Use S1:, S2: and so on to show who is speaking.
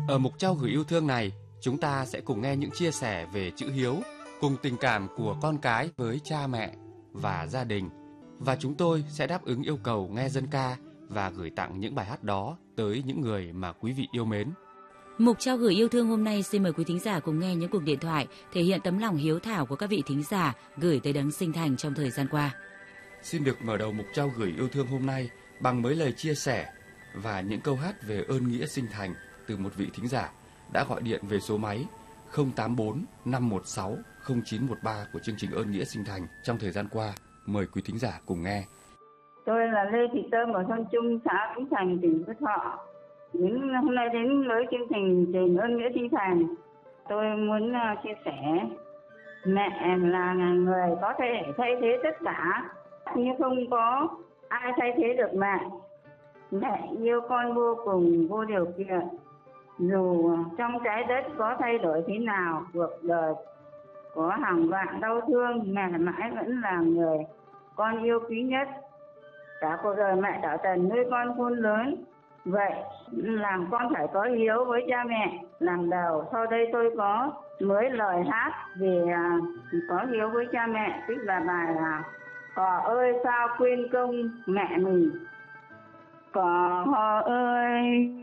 S1: Ở mục trao gửi yêu thương này, chúng ta sẽ cùng nghe những chia sẻ về chữ hiếu, cùng tình cảm của con cái với cha mẹ và gia đình. Và chúng tôi sẽ đáp ứng yêu cầu nghe dân ca và gửi tặng những bài hát đó tới những người mà quý vị yêu mến.
S2: Mục trao gửi yêu thương hôm nay xin mời quý thính giả cùng nghe những cuộc điện thoại thể hiện tấm lòng hiếu thảo của các vị thính giả gửi tới Đấng Sinh Thành trong thời gian qua.
S1: Xin được mở đầu mục trao gửi yêu thương hôm nay bằng mấy lời chia sẻ và những câu hát về ơn nghĩa sinh thành từ một vị thính giả đã gọi điện về số máy 084 516 0913 của chương trình Ơn Nghĩa Sinh Thành trong thời gian qua. Mời quý thính giả cùng nghe.
S3: Tôi là Lê Thị Tơm ở thôn Trung, xã Vĩnh Thành, tỉnh Phú Thọ. Hôm nay đến với chương trình Ơn Nghĩa Sinh Thành, tôi muốn chia sẻ mẹ là người có thể thay thế tất cả, nhưng không có ai thay thế được mẹ. Mẹ yêu con vô cùng, vô điều kiện. Dù trong trái đất có thay đổi thế nào, cuộc đời có hàng vạn đau thương, mẹ mãi vẫn là người con yêu quý nhất. Cả cuộc đời mẹ đã trần nuôi con khôn lớn. Vậy làm con phải có hiếu với cha mẹ làm đầu. Sau đây tôi có mới lời hát về có hiếu với cha mẹ, tức là bài là Cò ơi sao quên công mẹ mình. Cò ơi